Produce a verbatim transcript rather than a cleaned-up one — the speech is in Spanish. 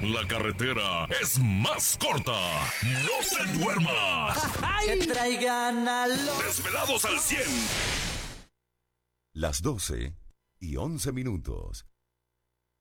La carretera es más corta. No se duerma. Que traigan a los Desvelados al cien. Las doce y once minutos.